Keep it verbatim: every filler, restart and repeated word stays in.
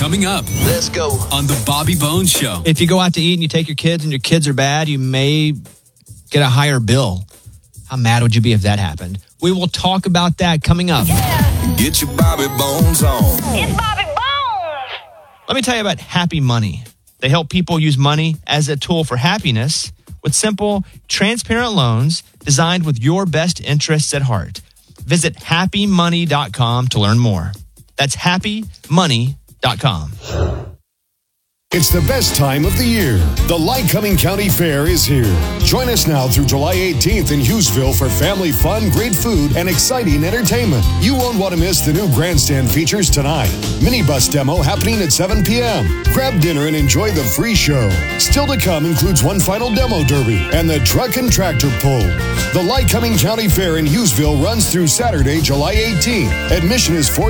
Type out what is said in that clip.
Coming up. Let's go. On the Bobby Bones Show. If you go out to eat and you take your kids and your kids are bad, you may get a higher bill. How mad would you be if that happened? We will talk about that coming up. Yeah. Get your Bobby Bones on. It's Bobby Bones. Let me tell you about Happy Money. They help people use money as a tool for happiness with simple, transparent loans designed with your best interests at heart. Visit happy money dot com to learn more. That's happy money dot com. It's the best time of the year. The Lycoming County Fair is here. Join us now through July eighteenth in Hughesville for family fun, great food, and exciting entertainment. You won't want to miss the new grandstand features tonight. Minibus demo happening at seven p.m. Grab dinner and enjoy the free show. Still to come includes one final demo derby and the truck and tractor pull. The Lycoming County Fair in Hughesville runs through Saturday, July eighteenth. Admission is four